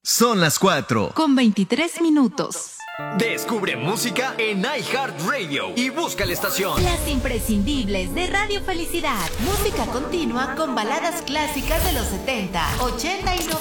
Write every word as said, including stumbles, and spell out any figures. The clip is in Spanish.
Son las cuatro. Con veintitrés minutos. Descubre música en iHeartRadio y busca la estación. Las imprescindibles de Radio Felicidad. Música continua con baladas clásicas de los setenta, ochenta y noventa.